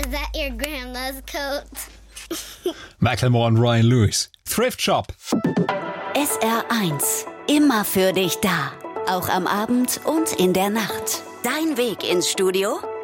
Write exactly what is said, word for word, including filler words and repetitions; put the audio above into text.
that your grandma's coat? Macklemore und Ryan Lewis. Thrift Shop. S R eins. Immer für dich da. Auch am Abend und in der Nacht. Dein Weg ins Studio?